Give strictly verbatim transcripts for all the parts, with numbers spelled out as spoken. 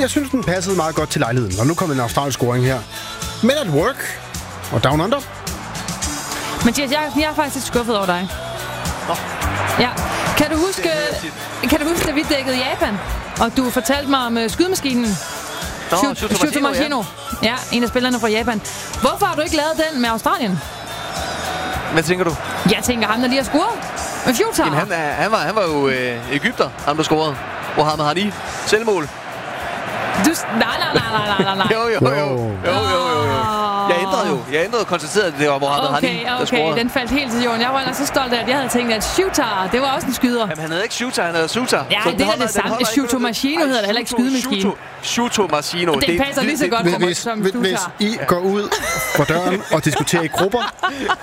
jeg synes, den passede meget godt til lejligheden. Og nu kommer en australsk scoring her. Men at work. Og down under. Mathias Jakobsen, jeg er faktisk lidt skuffet over dig. Nå. Ja. Kan du huske, kan du huske, da vi dækkede Japan? Og du fortalte mig om uh, skydemaskinen. Shuto Machino. Ja. ja, en af spillerne fra Japan. Hvorfor har du ikke lavet den med Australien? Hvad tænker du? Jeg tænker, ham der lige har scoret. Med Future. Jamen, han, er, han, var, han var jo øh, Egypter, ham der scorede. Mohamed Hani. Selvmål. Du... Nej, nej, nej, nej, nej, nej. jo, jo, jo. jo, jo, jo, jo. Jeg ændrede jo. Jeg ændrede konstateret, at det var Mohamed okay, Hani, der okay. scorede. Okay, den faldt helt til jorden. Jeg var ellers så stolt af, at jeg havde tænkt, at Shooter, det var også en skyder. Jamen, han havde ikke Shooter, han havde Shooter. Ja, det er det samme. Shuto Machino hedder det heller ikke skydemaskine. Shuto Machino. Det passer lige så godt for mig som Shooter. Hvis I går ud fra døren og diskuterer i grupper,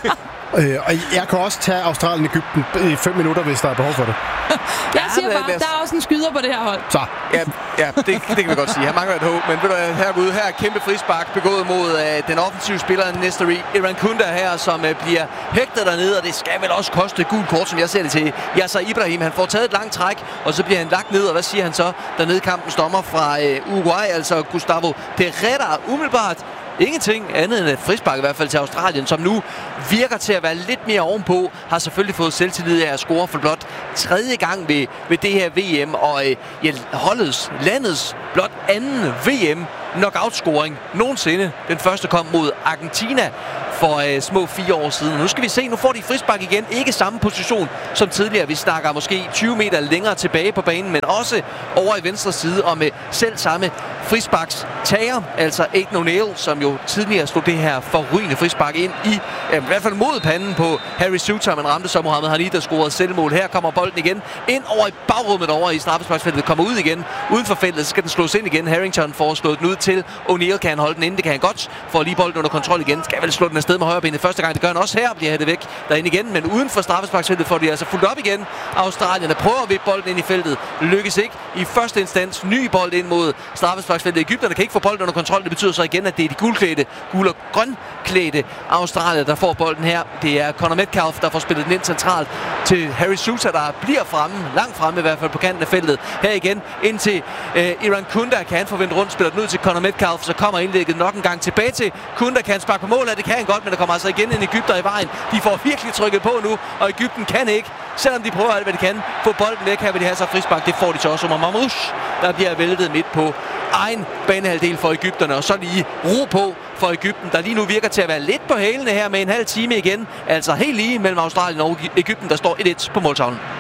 øh, og jeg kan også tage Australien-Egypten i fem minutter, hvis der er behov for det. Jeg siger bare, der er også en skyder på det her hold. Så. Ja, ja det, det kan vi godt sige. Han mangler et håb, men ved du, herude her er kæmpe frispark begået mod uh, den offensive spiller Nestori Irankunda her, som uh, bliver hægtet dernede, og det skal vel også koste gul kort, som jeg ser det til. Yasser Ibrahim, han får taget et langt træk, og så bliver han lagt ned, og hvad siger han så? Dernede kampens dommer fra uh, Uruguay, altså Gustavo Pereira, umiddelbart ingenting andet end et frispark i hvert fald til Australien, som nu virker til at være lidt mere ovenpå, har selvfølgelig fået selvtillid af at score for blot tredje gang ved, ved det her V M, og øh, ja, holdets, landets blot anden V M knockout-scoring nogensinde. Den første kom mod Argentina for øh, små fire år siden. Nu skal vi se, nu får de frispark igen. Ikke samme position som tidligere. Vi snakker måske tyve meter længere tilbage på banen, men også over i venstre side og med selv samme frisparkstager, altså Aiden O'Neill, som jo tidligere slog det her forrygende frispark ind i, øh, i hvert fald mod panden på Harry Suter, men ramte så Mohamed Hani, der scorede selvmål. Her kommer bolden igen ind over i bagrummet over i straffesparksfeltet, kommer ud igen. Uden for feltet, så skal den slås ind igen. Harrington får slået den ud til O'Neill. Kan han holde den inde? Det kan han godt. Får lige bolden under kontrol igen. Skal vel slå den afsted med højre benet første gang. Det gør han også her. Bliver hættet væk derinde igen. Men uden for straffesparksfeltet får de altså fuldt op igen. Australierne prøver at vippe bolden ind i feltet. Lykkes ikke. I første instans ny bold ind mod straffesparksfeltet. Egypterne kan ikke få bolden under kontrol. Det betyder så igen, at det er de guldklædte, gul- og grønklædte Australier, der får bolden her. Det er Connor Metcalf, der får spillet den ind centralt til Harry Suter, der bliver fremme. Langt fremme i hvert fald på kanten af feltet. Her igen ind til øh, Irankunda. Kan han forvente rundt. Spiller den ud til Connor Metcalf. Så kommer indlægget nok en gang tilbage til Kunda. Kan han sparke på mål? Ja, det kan han godt, men der kommer altså igen en Egypter i vejen. De får virkelig trykket på nu, og Egypten kan ikke, selvom de prøver alt, hvad de kan, få bolden væk. Her vil de have så frispark. Det får de så også. Omar Mamouche, der bliver væltet midt på egen banehalvdel for Egypterne, og så lige ro på for Egypten, der lige nu virker til at være lidt på hælene her med en halv time igen. Altså helt lige mellem Australien og Egypten, der står et et på måltavlen.